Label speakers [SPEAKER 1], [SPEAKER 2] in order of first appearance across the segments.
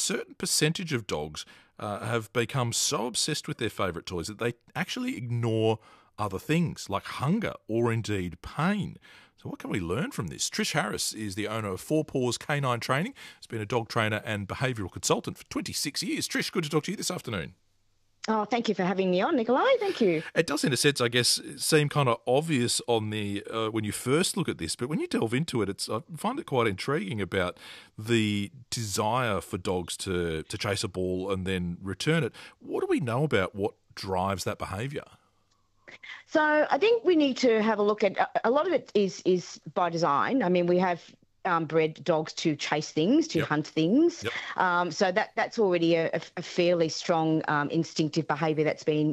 [SPEAKER 1] certain percentage of dogs have become so obsessed with their favourite toys that they actually ignore other things like hunger or indeed pain. So what can we learn from this? Trish Harris is the owner of Four Paws Canine Training. Has been a dog trainer and behavioural consultant for 26 years. Trish, good to talk to you this afternoon.
[SPEAKER 2] Oh, thank you for having me on, Nikolai. Thank you.
[SPEAKER 1] It does, in a sense, I guess, seem kind of obvious on the when you first look at this, but when you delve into it, I find it quite intriguing about the desire for dogs to chase a ball and then return it. What do we know about what drives that behaviour?
[SPEAKER 2] So I think we need to have a look at a lot of it is by design. I mean, we have bred dogs to chase things, to hunt things. So that's already a fairly strong instinctive behaviour that's been,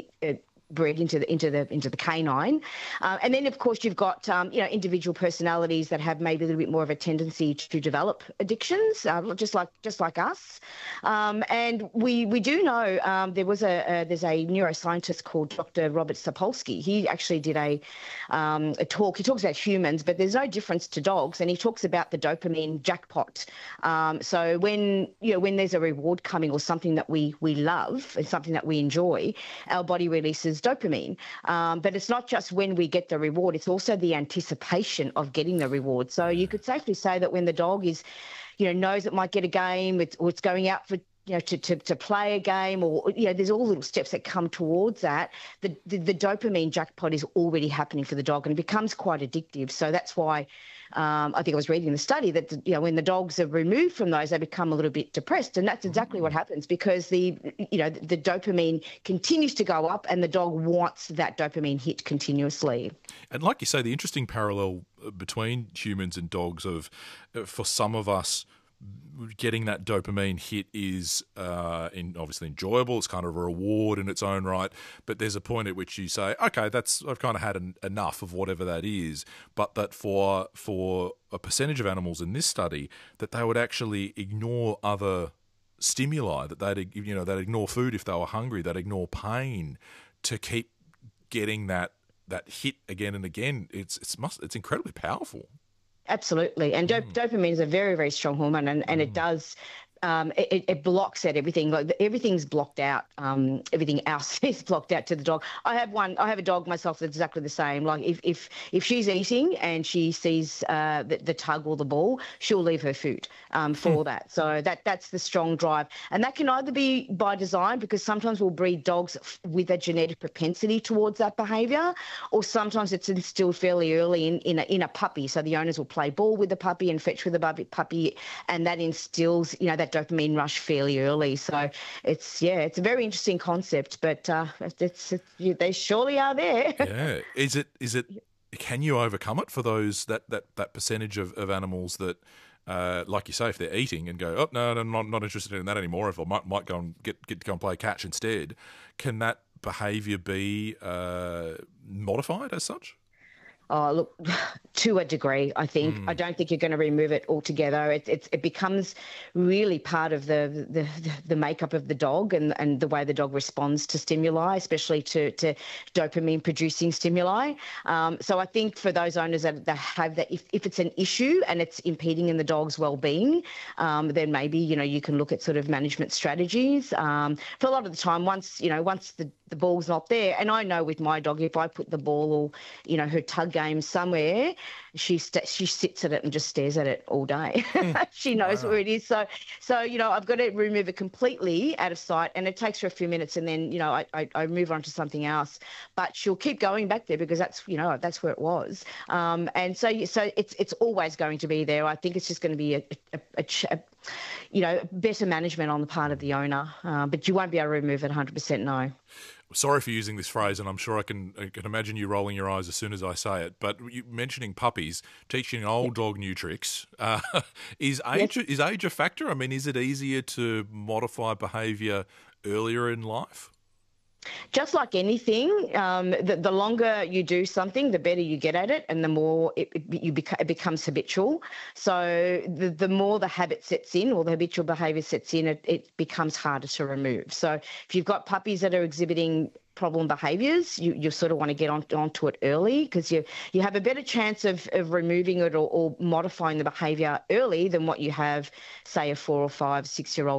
[SPEAKER 2] bred into the canine, and then of course you've got individual personalities that have maybe a little bit more of a tendency to develop addictions, just like us, and we do know there's a neuroscientist called Dr. Robert Sapolsky. He actually did a talk. He talks about humans, but there's no difference to dogs, and he talks about the dopamine jackpot. So when there's a reward coming or something that we love and something that we enjoy, our body releases dopamine. But it's not just when we get the reward, it's also the anticipation of getting the reward. So you could safely say that when the dog is, knows it might get a game, or it's going out for to play a game, or there's all little steps that come towards that. The dopamine jackpot is already happening for the dog, and it becomes quite addictive. So that's why I think I was reading the study that when the dogs are removed from those, they become a little bit depressed, and that's exactly what happens, because the dopamine continues to go up, and the dog wants that dopamine hit continuously.
[SPEAKER 1] And like you say, the interesting parallel between humans and dogs for some of us, getting that dopamine hit is obviously enjoyable. It's kind of a reward in its own right. But there's a point at which you say, okay, I've kind of had enough of whatever that is. But that for a percentage of animals in this study, that they would actually ignore other stimuli, that they'd ignore food if they were hungry, they'd ignore pain to keep getting that hit again and again. It's incredibly powerful.
[SPEAKER 2] Absolutely. And dopamine is a very, very strong hormone, and it does it blocks out everything. Like everything's blocked out. Everything else is blocked out to the dog. I have a dog myself that's exactly the same. Like if she's eating and she sees the tug or the ball, she'll leave her food for that. So that's the strong drive, and that can either be by design, because sometimes we'll breed dogs with a genetic propensity towards that behaviour, or sometimes it's instilled fairly early in a puppy. So the owners will play ball with the puppy and fetch with the puppy, and that instills that dopamine rush fairly early. So it's a very interesting concept, but they surely are there.
[SPEAKER 1] Yeah. Is it? Can you overcome it for those that percentage of animals that, like you say, if they're eating and go, oh no, I'm not interested in that anymore. If I might go and get to go and play catch instead, can that behaviour be modified as such?
[SPEAKER 2] Oh, look, to a degree, I think. I don't think you're going to remove it altogether. It becomes really part of the makeup of the dog and the way the dog responds to stimuli, especially to dopamine-producing stimuli. So I think for those owners that have that, if it's an issue and it's impeding in the dog's well-being, then maybe, you can look at sort of management strategies. For a lot of the time, once the ball's not there, and I know with my dog, if I put the ball or, her tug game somewhere, she sits at it and just stares at it all day. She knows where it is. So I've got to remove it completely out of sight, and it takes her a few minutes, and then I move on to something else. But she'll keep going back there because that's where it was. And so it's always going to be there. I think it's just going to be a better management on the part of the owner, but you won't be able to remove it 100%. No.
[SPEAKER 1] Sorry for using this phrase, and I'm sure I can imagine you rolling your eyes as soon as I say it, but you mentioning puppies, teaching an old dog new tricks, is age a factor? I mean, is it easier to modify behaviour earlier in life?
[SPEAKER 2] Just like anything, the longer you do something, the better you get at it, and the more it becomes habitual. So the more the habit sets in, or the habitual behaviour sets in, it becomes harder to remove. So if you've got puppies that are exhibiting problem behaviours, you sort of want to get onto it early, because you have a better chance of removing it or modifying the behaviour early than what you have, say, a 4 or 5, 6-year-old